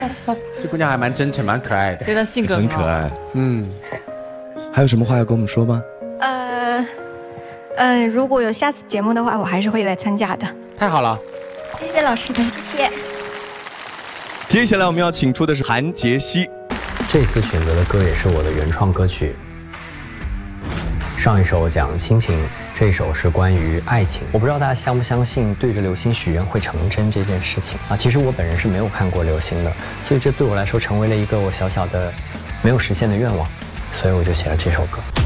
这姑娘还蛮真诚，蛮可爱的。 对，她性格很可爱。还有什么话要跟我们说吗？ 如果有下次节目的话，我还是会来参加的。 太好了， 谢谢老师们，谢谢。 接下来我们要请出的是韩杰希。 这次选择的歌也是我的原创歌曲。上一首讲亲情，这一首是关于爱情。我不知道大家相不相信对着流星许愿会成真这件事情啊。其实我本人是没有看过流星的，所以这对我来说成为了一个我小小的没有实现的愿望，所以我就写了这首歌。